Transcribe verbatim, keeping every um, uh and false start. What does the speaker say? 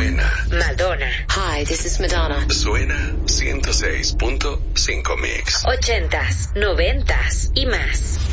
Suena Madonna. Hi, this is Madonna. Suena ciento seis punto cinco Mix. Ochentas, noventas y más.